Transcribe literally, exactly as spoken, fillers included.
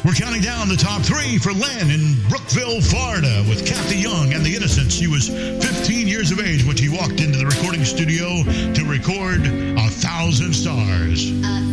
We're counting down the top three for Len in Brookville, Florida, with Kathy Young and the Innocents. She was fifteen years of age when she walked into the recording studio to record A Thousand Stars. A